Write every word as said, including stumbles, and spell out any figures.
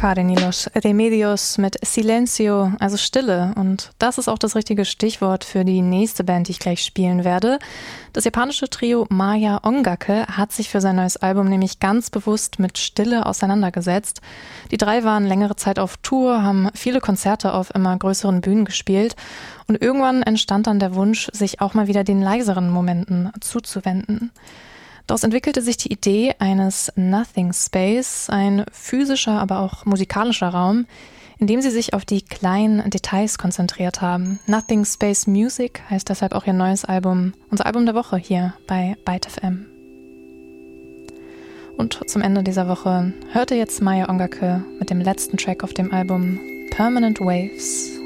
Toccare ni los remedios mit Silencio, also Stille. Und das ist auch das richtige Stichwort für die nächste Band, die ich gleich spielen werde. Das japanische Trio Maya Ongake hat sich für sein neues Album nämlich ganz bewusst mit Stille auseinandergesetzt. Die drei waren längere Zeit auf Tour, haben viele Konzerte auf immer größeren Bühnen gespielt. Und irgendwann entstand dann der Wunsch, sich auch mal wieder den leiseren Momenten zuzuwenden. Daraus entwickelte sich die Idee eines Nothing Space, ein physischer, aber auch musikalischer Raum, in dem sie sich auf die kleinen Details konzentriert haben. Nothing Space Music heißt deshalb auch ihr neues Album, unser Album der Woche hier bei Byte F M. Und zum Ende dieser Woche hört ihr jetzt Maya Ongake mit dem letzten Track auf dem Album Permanent Waves.